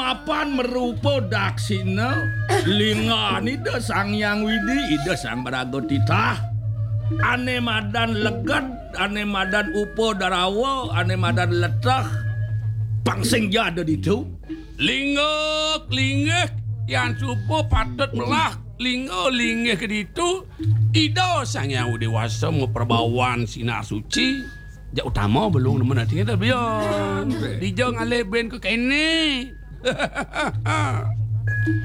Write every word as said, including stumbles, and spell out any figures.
mapan merupa daksina lingani ida sang yang widi ida sang baraga titah ane madan legat ane madan upo darawa ane madan letah pangsing jada ditu lingek lingek yang supo patut melah lingek lingek ke ditu ida sang yang dewasa memperbawan sinar suci jak utama belum nama nanti kita biar dijang alih ben ke kene